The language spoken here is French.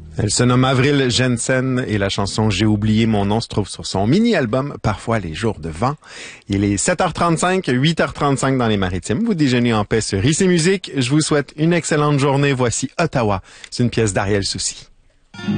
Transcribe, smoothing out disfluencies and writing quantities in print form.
Elle se nomme Avril Jensen et la chanson J'ai oublié mon nom se trouve sur son mini-album Parfois les jours de vent. Il est 7h35, 8h35 dans les Maritimes. Vous déjeunez en paix sur Ici Musique. Je vous souhaite une excellente journée. Voici Ottawa. C'est une pièce d'Ariel Soucy.